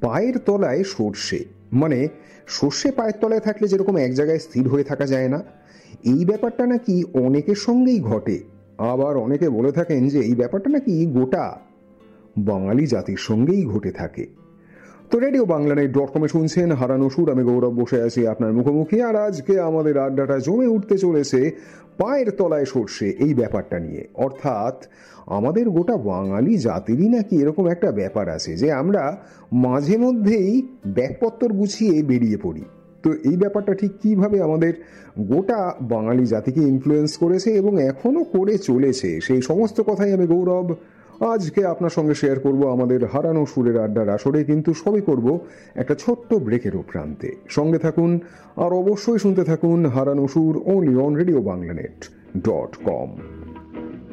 পায়ের তলায় সর্ষে, মানে সর্ষে পায়ের তলায় থাকলে যেরকম এক জায়গায় স্থির হয়ে থাকা যায় না, এই ব্যাপারটা নাকি অনেকের সঙ্গেই ঘটে। আবার অনেকে বলে থাকেন যে এই ব্যাপারটা নাকি গোটা বাঙালি জাতির সঙ্গেই ঘটে থাকে। তো রেডিও বাংলানেট.com শুনছেন হারানো সুর। আমি গৌরব বসে আছি আপনার মুখোমুখি, আর আজকে আমাদের আড্ডাটা জমে উঠতে চলেছে পায়ের তলায় সর্ষে এই ব্যাপারটা নিয়ে। অর্থাৎ আমাদের গোটা বাঙালি জাতিরই নাকি এরকম একটা ব্যাপার আছে যে আমরা মাঝে মধ্যেই ব্যাগপত্তর গুছিয়ে বেরিয়ে পড়ি। তো এই ব্যাপারটা ঠিক কিভাবে আমাদের গোটা বাঙালি জাতিকে ইনফ্লুয়েন্স করেছে এবং এখনো করে চলেছে, সেই সমস্ত কথাই আমি গৌরব আজকে আপনার সঙ্গে শেয়ার করব আমাদের হারানো সুরের আড্ডার আসরে। কিন্তু সবই করব একটা ছোট্ট ব্রেকেরও প্রান্তে। সঙ্গে থাকুন আর অবশ্যই শুনতে থাকুন হারানো সুর, only on Radio Banglanet.com।